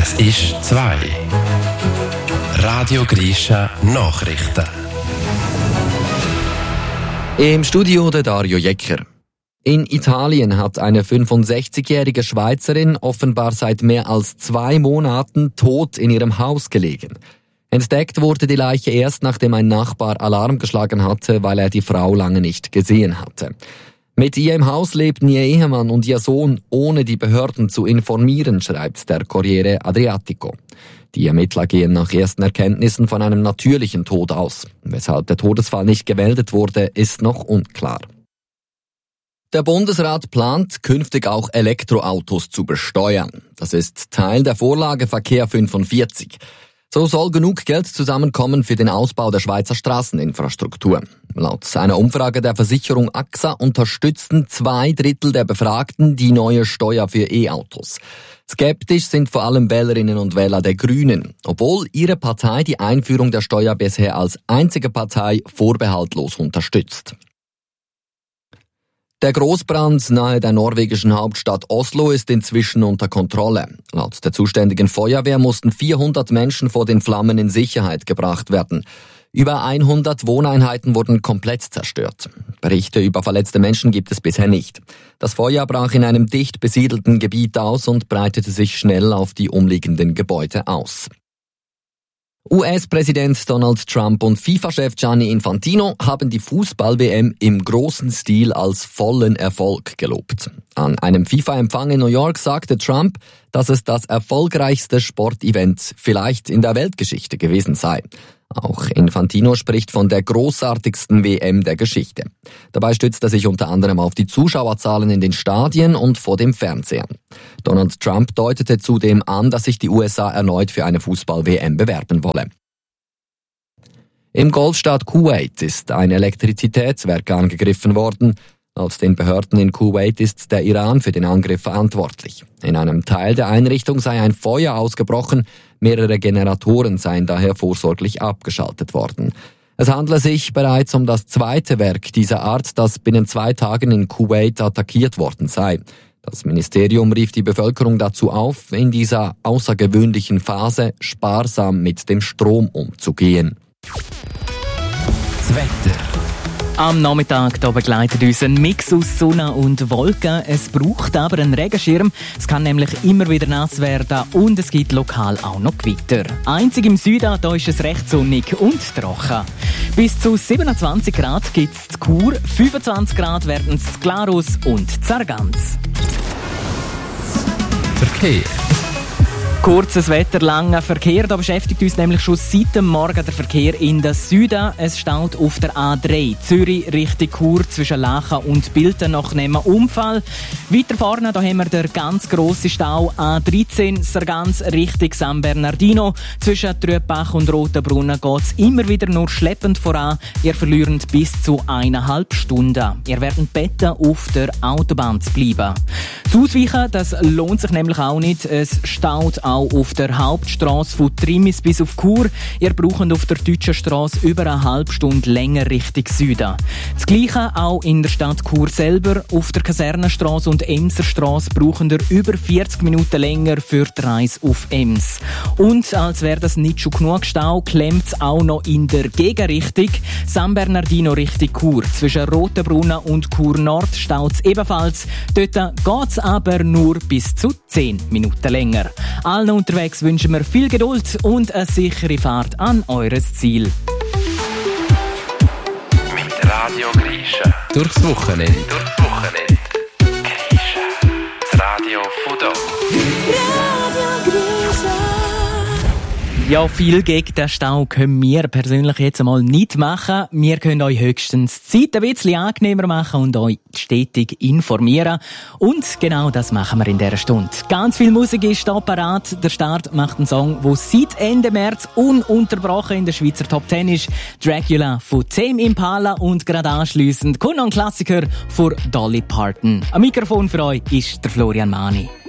Es ist 2. Radio Grisha Nachrichten. Im Studio der Dario Jecker. In Italien hat eine 65-jährige Schweizerin offenbar seit mehr als 2 Monaten tot in ihrem Haus gelegen. Entdeckt wurde die Leiche erst, nachdem ein Nachbar Alarm geschlagen hatte, weil er die Frau lange nicht gesehen hatte. Mit ihr im Haus lebten ihr Ehemann und ihr Sohn, ohne die Behörden zu informieren, schreibt der Corriere Adriatico. Die Ermittler gehen nach ersten Erkenntnissen von einem natürlichen Tod aus. Weshalb der Todesfall nicht gemeldet wurde, ist noch unklar. Der Bundesrat plant, künftig auch Elektroautos zu besteuern. Das ist Teil der Vorlage Verkehr 45. So soll genug Geld zusammenkommen für den Ausbau der Schweizer Straßeninfrastruktur. Laut einer Umfrage der Versicherung AXA unterstützen 2/3 der Befragten die neue Steuer für E-Autos. Skeptisch sind vor allem Wählerinnen und Wähler der Grünen, obwohl ihre Partei die Einführung der Steuer bisher als einzige Partei vorbehaltlos unterstützt. Der Großbrand nahe der norwegischen Hauptstadt Oslo ist inzwischen unter Kontrolle. Laut der zuständigen Feuerwehr mussten 400 Menschen vor den Flammen in Sicherheit gebracht werden. Über 100 Wohneinheiten wurden komplett zerstört. Berichte über verletzte Menschen gibt es bisher nicht. Das Feuer brach in einem dicht besiedelten Gebiet aus und breitete sich schnell auf die umliegenden Gebäude aus. US-Präsident Donald Trump und FIFA-Chef Gianni Infantino haben die Fußball-WM im großen Stil als vollen Erfolg gelobt. An einem FIFA-Empfang in New York sagte Trump, dass es das erfolgreichste Sportevent vielleicht in der Weltgeschichte gewesen sei. Auch Infantino spricht von der großartigsten WM der Geschichte. Dabei stützt er sich unter anderem auf die Zuschauerzahlen in den Stadien und vor dem Fernseher. Donald Trump deutete zudem an, dass sich die USA erneut für eine Fußball-WM bewerben wolle. Im Golfstaat Kuwait ist ein Elektrizitätswerk angegriffen worden. Laut den Behörden in Kuwait ist der Iran für den Angriff verantwortlich. In einem Teil der Einrichtung sei ein Feuer ausgebrochen, mehrere Generatoren seien daher vorsorglich abgeschaltet worden. Es handle sich bereits um das zweite Werk dieser Art, das binnen 2 Tagen in Kuwait attackiert worden sei. Das Ministerium rief die Bevölkerung dazu auf, in dieser außergewöhnlichen Phase sparsam mit dem Strom umzugehen. Das Wetter. Am Nachmittag da begleitet uns ein Mix aus Sonne und Wolken. Es braucht aber einen Regenschirm. Es kann nämlich immer wieder nass werden und es gibt lokal auch noch Gewitter. Einzig im Süden, da ist es recht sonnig und trocken. Bis zu 27 Grad gibt es Chur, 25 Grad werden es Glarus und Sargans. Verkehr. Kurzes Wetter, langer Verkehr. Da beschäftigt uns nämlich schon seit dem Morgen der Verkehr in den Süden. Es staut auf der A3 Zürich Richtung Chur zwischen Lachen und Bilten nach einem Unfall. Weiter vorne da haben wir den ganz grossen Stau A13 Sargans Richtung San Bernardino. Zwischen Trübach und Rotenbrunnen geht es immer wieder nur schleppend voran. Ihr verliert bis zu 1,5 Stunden. Ihr werdet bitten, auf der Autobahn zu bleiben. Das Ausweichen, das lohnt sich nämlich auch nicht. Es staut auch auf der Hauptstrasse von Trimis bis auf Chur. Ihr braucht auf der deutschen Strasse über 1,5 Stunde länger Richtung Süden. Das Gleiche auch in der Stadt Chur selber. Auf der Kasernenstrasse und Emserstrasse brauchen ihr über 40 Minuten länger für die Reise auf Ems. Und als wäre das nicht schon genug Stau, klemmt es auch noch in der Gegenrichtung. San Bernardino Richtung Chur. Zwischen Rotenbrunnen und Chur Nord staut es ebenfalls. Dort geht es aber nur bis zu 10 Minuten länger. Allen unterwegs wünschen wir viel Geduld und eine sichere Fahrt an eures Ziel. Mit Radio Grisha. Durchs Wochenende. Grisha. Das Radio von da. Radio Grisha. Ja, viel gegen den Stau können wir persönlich jetzt einmal nicht machen. Wir können euch höchstens die Zeit ein bisschen angenehmer machen und euch stetig informieren. Und genau das machen wir in dieser Stunde. Ganz viel Musik ist da parat. Der Start macht einen Song, der seit Ende März ununterbrochen in der Schweizer Top 10 ist. Dracula von Tame Impala und gerade anschliessend kommt noch ein Klassiker von Dolly Parton. Am Mikrofon für euch ist der Florian Mani.